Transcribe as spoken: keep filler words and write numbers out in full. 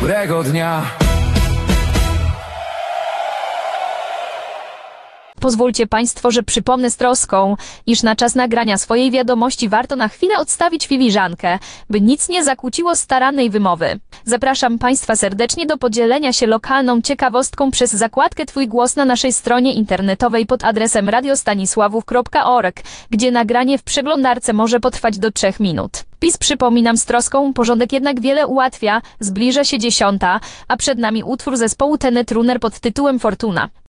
Dobrego dnia. Pozwólcie Państwo, że przypomnę z troską, iż na czas nagrania swojej wiadomości warto na chwilę odstawić filiżankę, by nic nie zakłóciło starannej wymowy. Zapraszam Państwa serdecznie do podzielenia się lokalną ciekawostką przez zakładkę Twój głos na naszej stronie internetowej pod adresem radio stanisławów kropka org, gdzie nagranie w przeglądarce może potrwać do trzech minut. PiS, przypominam z troską, porządek jednak wiele ułatwia, zbliża się dziesiąta, a przed nami utwór zespołu Tenet Runner pod tytułem Fortuna.